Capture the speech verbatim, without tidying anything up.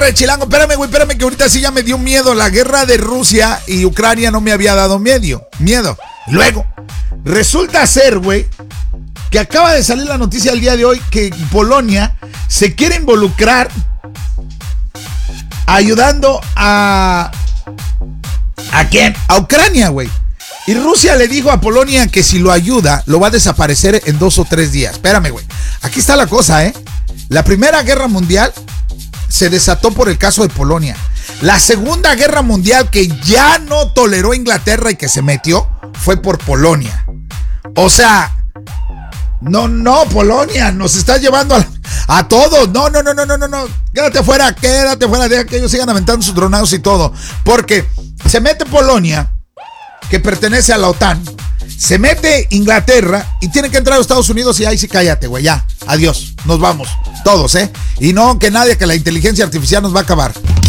Chilango, espérame, güey, espérame, que ahorita sí ya me dio miedo. La guerra de Rusia y Ucrania no me había dado miedo. Miedo. Luego, resulta ser, güey, que acaba de salir la noticia el día de hoy que Polonia se quiere involucrar ayudando a... ¿A quién? A Ucrania, güey. Y Rusia le dijo a Polonia que si lo ayuda, lo va a desaparecer en dos o tres días. Espérame, güey. Aquí está la cosa, ¿eh? La Primera Guerra Mundial se desató por el caso de Polonia. La Segunda Guerra Mundial, que ya no toleró Inglaterra y que se metió, fue por Polonia. O sea, no, no, Polonia, nos está llevando a, a todos. No, no, no, no, no, no, no. Quédate afuera, quédate afuera, deja que ellos sigan aventando sus dronados y todo. Porque se mete Polonia, que pertenece a la OTAN, se mete Inglaterra y tiene que entrar a Estados Unidos y ahí sí cállate, güey, ya, adiós, nos vamos, todos, ¿eh? Y no que nadie, que la inteligencia artificial nos va a acabar.